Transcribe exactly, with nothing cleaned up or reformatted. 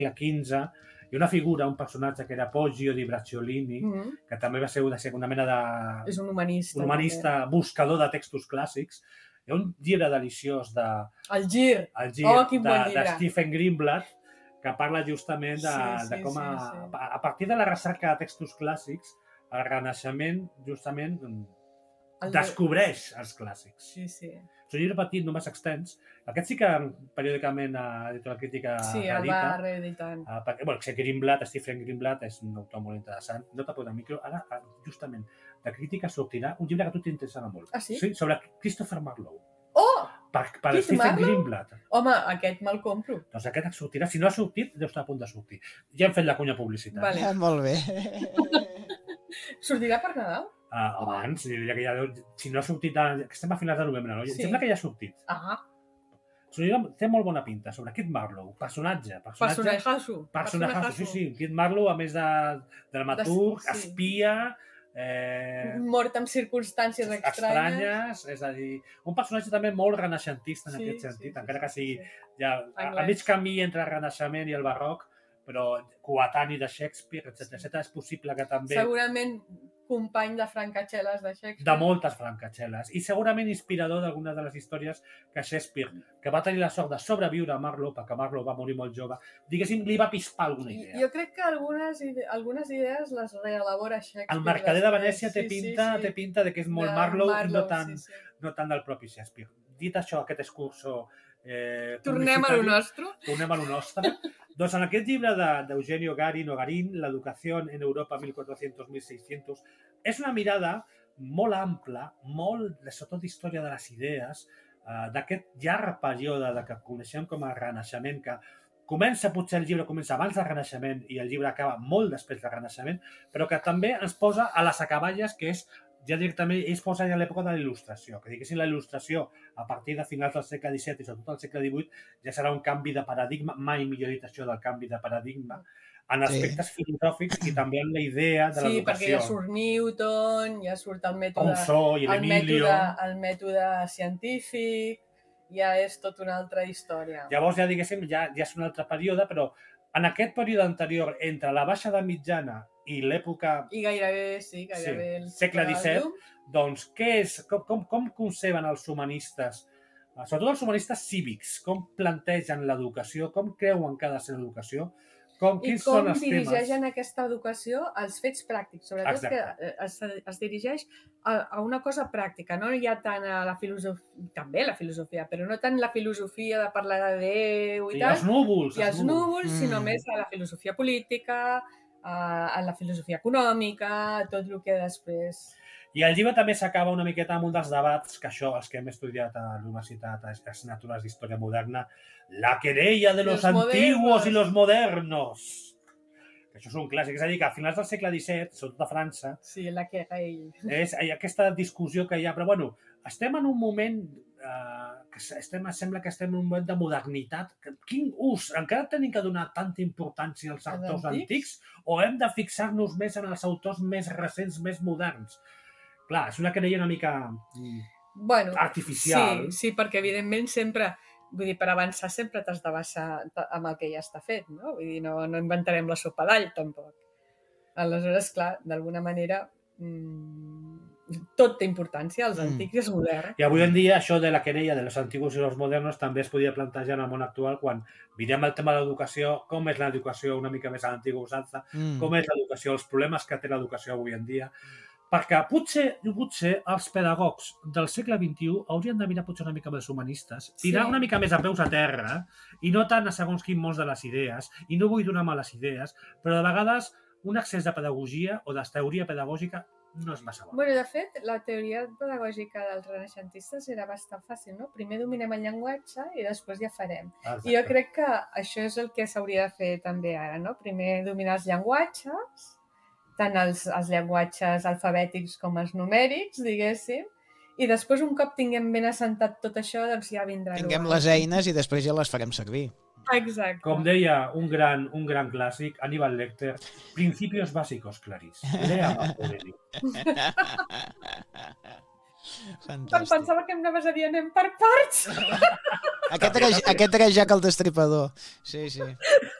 quinze, hi ha una figura, un personatge que era Poggio di Bracciolini, mm-hmm. que també va ser una, una mena de... És un humanista. Un humanista també. Buscador de textos clàssics. Hi ha un llibre deliciós de... El Gir. El Gir, oh, de, de Stephen Greenblatt, que parla justament de, sí, sí, de com a, sí, sí. a partir de la recerca de textos clàssics, el Renaixement justament el descobreix de... els clàssics. Sí, sí. És un llibre petit, només extens. Aquest sí que periòdicament a Editorial Crítica sí, reedita. Sí, el va reeditant. Uh, perquè, bueno, Greenblatt, Stephen Greenblatt és un autor molt interessant. No t'ha posat micro. Ara, justament, de crítica sortirà un llibre que a tu t'interessarà molt. Ah, sí? Sí, sobre Christopher Marlowe. Oh! Per, per Stephen Greenblatt. Home, aquest me'l compro. Doncs aquest sortirà. Si no ha sortit, deu estar a punt de sortir. Ja hem fet la cunya publicitat. Vale. Ah, molt bé. Sortirà per Nadal? Uh, abans, diria que ja deu... Si no ha sortit... A... Estem a finals de novembre, no? Sí. Sembla que ja ha sortit. Ah. Té molt bona pinta sobre Kit Marlowe, personatge. Personatge. Personatge. Personatge, sí, sí. Kit Marlowe, a més de dramaturg, de... sí. espia... Eh... Mort en circumstàncies estranyes. estranyes. És a dir, un personatge també molt renaixentista en sí, aquest sentit, sí, encara sí, que sigui sí. ja, a, a mig camí entre el Renaixement i el Barroc, però coetani de Shakespeare, etcètera, etcètera. És possible que també... Segurament company de francatxeles de Shakespeare. De moltes francatxeles. I segurament inspirador d'algunes de les històries que Shakespeare, que va tenir la sort de sobreviure a Marlowe, perquè Marlowe va morir molt jove, diguéssim, li va pispar alguna idea. Jo crec que algunes, ide algunes idees les reelabora Shakespeare. El mercader de Venècia té pinta, sí, sí, sí. té pinta de que és molt de Marlowe, Marlowe no, tant, sí, sí. no tant del propi Shakespeare. Dit això, aquest excurso... Eh, Tornem a lo nostre. Tornem a lo nostre. Doncs en aquest llibre d'Eugenio Garin o Garín, l'educació en Europa mil quatre-cents a mil sis-cents, és una mirada molt ampla, molt, sobretot d'història de les idees, eh, d'aquest llarg període de que coneixem com a Renaixement, que comença, potser el llibre comença abans del Renaixement i el llibre acaba molt després del Renaixement, però que també ens posa a les acaballes, que és ja directament ells posen a l'època de la il·lustració, que diguéssim la il·lustració a partir de finals del segle disset i sobretot del segle divuit ja serà un canvi de paradigma, mai millor dit això del canvi de paradigma, en aspectes sí. filosòfics i també en la idea de sí, l'educació. Sí, perquè ja surt Newton, ja surt el mètode, Rousseau i el mètode, el mètode científic, ja és tota una altra història. Llavors ja diguéssim, ja, ja és un altre període, però en aquest període anterior, entre la baixa de mitjana i l'època... I gairebé, sí, gairebé... Sí, el segle disset, doncs, què és, com, com, com conceben els humanistes, sobretot els humanistes cívics, com plantegen l'educació, com creuen que ha de ser l'educació, com, i quins com són els dirigeixen temes? Aquesta educació als fets pràctics, sobretot Exacte. que es, es dirigeix a, a una cosa pràctica, no hi ha tant a la filosofia, també la filosofia, però no tant la filosofia de parlar de Déu i, I tal, els núvols, i els núvols, núvols mm. sinó més a la filosofia política, a, a la filosofia econòmica, tot el que després... I el llibre també s'acaba una miqueta amb un dels debats que això, els que hem estudiat a la universitat, a les assignatures d'història moderna, la querella de los, los antiguos i los modernos. Que això és un clàssic. És a dir, que a finals del segle disset, sobretot a França, sí, la querella. És aquesta discussió que hi ha. Però, bueno, estem en un moment eh, que estem, sembla que estem en un moment de modernitat. Quin ús? Encara tenim que donar tanta importància als autors antics? O hem de fixar-nos més en els autors més recents, més moderns? Clar, és una querella una mica bueno, artificial. Sí, sí, perquè evidentment sempre, vull dir, per avançar sempre t'has de basar amb el que ja està fet, no? Vull dir, no, no inventarem la sopa d'all, tampoc. Aleshores, clar, d'alguna manera, mmm, tot té importància, els antics i els moderns. I avui en dia, això de la querella de los antiguos i los modernos també es podia plantejar en el món actual quan mirem el tema de l'educació, com és l'educació una mica més a l'antiga usança, mm. com és l'educació, els problemes que té l'educació avui en dia. Perquè potser, potser els pedagogs del segle vint-i-u haurien de mirar potser una mica amb els humanistes, tirar sí. una mica més a peus a terra i no tant a segons quin mons de les idees, i no vull donar males idees, però de vegades un excés de pedagogia o de teoria pedagògica no és massa bo. Bueno, de fet, la teoria pedagògica dels renaixentistes era bastant fàcil, no? Primer dominem el llenguatge i després ja farem. Exacte. I jo crec que això és el que s'hauria de fer també ara, no? Primer dominar els llenguatges, tant els, els llenguatges alfabètics com els numèrics, diguéssim, i després un cop tinguem ben assentat tot això, doncs ja vindrà... Tinguem les eines i després ja les farem servir. Exacte. Com deia un gran, un gran clàssic, Aníbal Lecter, principios bàsicos, Clarice. Lea Aurelio. Fantàstic. Pensava que em anaves a dir anem per parts. Aquest era, aquest era Jack el Destripador. Sí, sí.